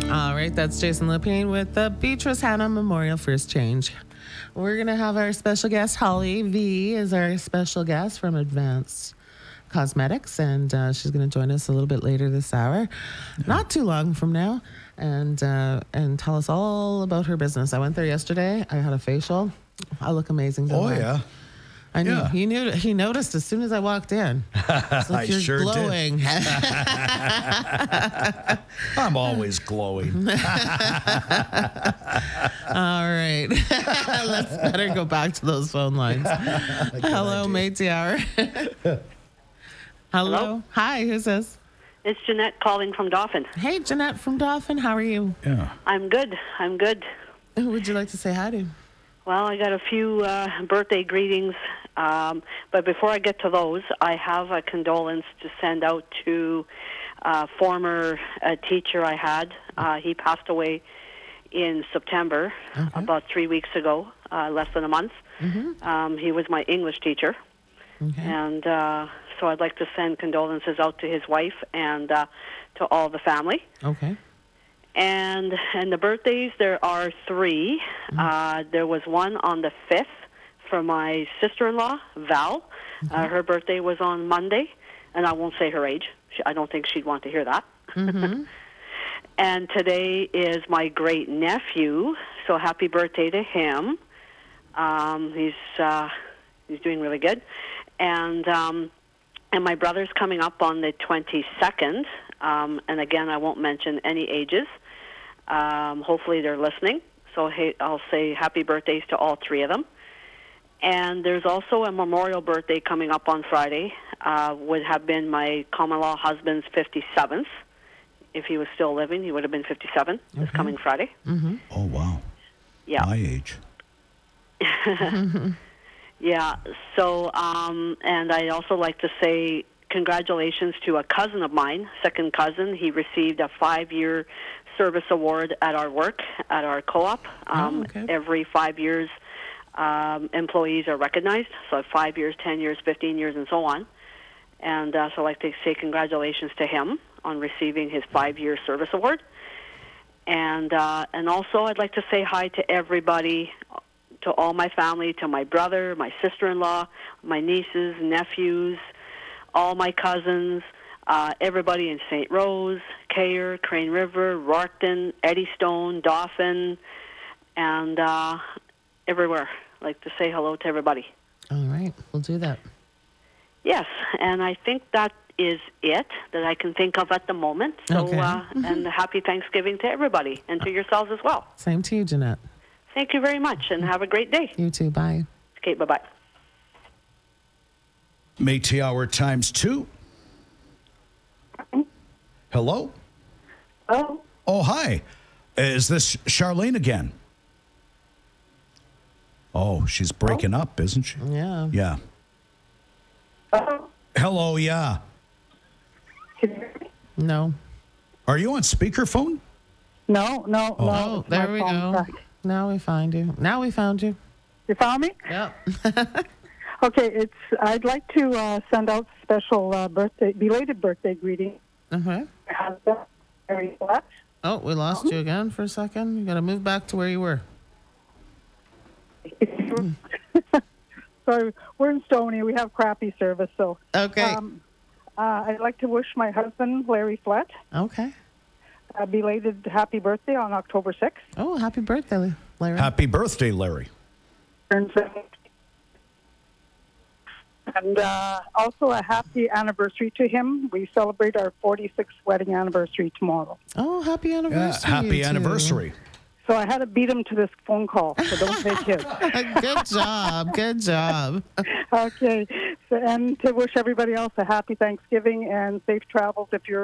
All right, that's Jason Lepine with the Beatrice Hannah Memorial First Change. We're going to have our special guest, Holly V, is our special guest from Advanced Cosmetics, and she's going to join us a little bit later this hour, not too long from now, and tell us all about her business. I went there yesterday. I had a facial. I look amazing. Don't I? Yeah. I knew. Yeah. He noticed as soon as I walked in. It's like, I you're sure glowing. did. I'm always glowing. All right. Let's better go back to those phone lines. Hello, Métis Hour. Hello. Hi, who's this? It's Jeanette calling from Dauphin. Hey, Jeanette from Dauphin. How are you? Yeah. I'm good. Who would you like to say hi to? Well, I got a few birthday greetings, but before I get to those, I have a condolence to send out to a former teacher I had. He passed away in September, about 3 weeks ago, less than a month. Mm-hmm. He was my English teacher, and so I'd like to send condolences out to his wife and to all the family. Okay. And the birthdays, there are 3. There was one on the 5th for my sister-in-law, Val. Her birthday was on Monday, and I won't say her age. I don't think she'd want to hear that. Mm-hmm. And today is my great-nephew, so happy birthday to him. He's doing really good. And my brother's coming up on the 22nd. And again, I won't mention any ages. Hopefully they're listening. So I'll say happy birthdays to all 3 of them. And there's also a memorial birthday coming up on Friday. Would have been my common-law husband's 57th. If he was still living, he would have been 57 this coming Friday. Mm-hmm. Oh, wow. Yeah. My age. Yeah. So, and I'd also like to say congratulations to a cousin of mine, second cousin. He received a 5-year service award at our work, at our co-op. Every 5 years, employees are recognized. So 5 years, 10 years, 15 years, and so on. And so I'd like to say congratulations to him on receiving his 5-year service award. And also I'd like to say hi to everybody, to all my family, to my brother, my sister-in-law, my nieces, nephews, all my cousins, everybody in St. Rose, Cayer, Crane River, Rorton, Eddystone, Dauphin, and everywhere. I'd like to say hello to everybody. All right, we'll do that. Yes, and I think that is it that I can think of at the moment. So, and happy Thanksgiving to everybody and to yourselves as well. Same to you, Jeanette. Thank you very much, and have a great day. You too. Bye. Okay, bye-bye. Métis Hour times 2. Hello? Oh. Oh, hi. Is this Charlene again? Oh, she's breaking up, isn't she? Yeah. Yeah. Hello, yeah. No. Oh, Are you on speakerphone? No. Oh, there My we phone's go. back. Now we find you. Now we found you. You found me? Yep. Okay, I'd like to send out special belated birthday greeting. Okay. My husband, Larry Fletch. Oh, we lost you again for a second. You got to move back to where you were. Sorry, we're in Stony. We have crappy service, so. Okay. I'd like to wish my husband, Larry Flett, Okay. a belated happy birthday on October 6th. Oh, happy birthday, Larry. Happy birthday, Larry. Turns 70. And also a happy anniversary to him. We celebrate our 46th wedding anniversary tomorrow. Oh, happy anniversary. Happy you two. anniversary. So I had to beat him to this phone call, so don't take his. Good job. Good job. Okay. So, and to wish everybody else a happy Thanksgiving and safe travels if you're